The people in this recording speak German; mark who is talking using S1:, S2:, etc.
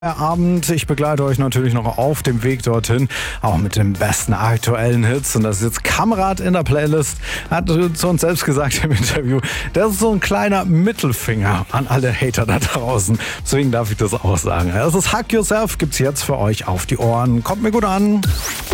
S1: Abend. Ich begleite euch natürlich noch auf dem Weg dorthin, auch mit den besten aktuellen Hits. Und das ist jetzt Kamerad in der Playlist. Hat zu uns selbst gesagt im Interview, das ist so ein kleiner Mittelfinger an alle Hater da draußen. Deswegen darf ich das auch sagen. Das ist Hug Yourself, gibt's jetzt für euch auf die Ohren. Kommt mir gut an.